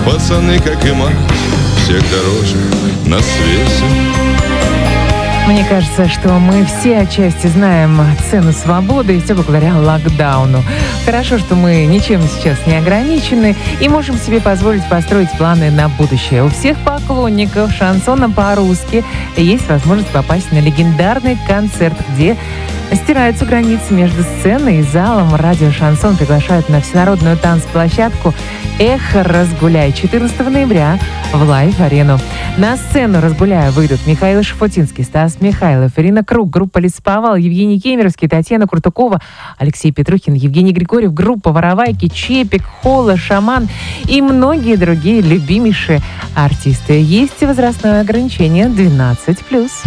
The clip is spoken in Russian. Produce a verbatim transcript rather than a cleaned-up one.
пацаны, как и мать, всех дороже на свете. Мне кажется, что мы все отчасти знаем цену свободы, и все благодаря локдауну. Хорошо, что мы ничем сейчас не ограничены и можем себе позволить построить планы на будущее. У всех поклонников шансона по-русски есть возможность попасть на легендарный концерт, где стираются границы между сценой и залом. Радио «Шансон» приглашают на всенародную танцплощадку «Эхо Разгуляй» четырнадцатого ноября в Лайв-арену. На сцену «Разгуляя» выйдут Михаил Шафутинский, Стас Михайлов, Ирина Круг, группа «Лесоповал», Евгений Кемеровский, Татьяна Куртукова, Алексей Петрухин, Евгений Григорьев, группа «Воровайки», Чепик, Холла, Шаман и многие другие любимейшие артисты. Есть возрастное ограничение двенадцать плюс.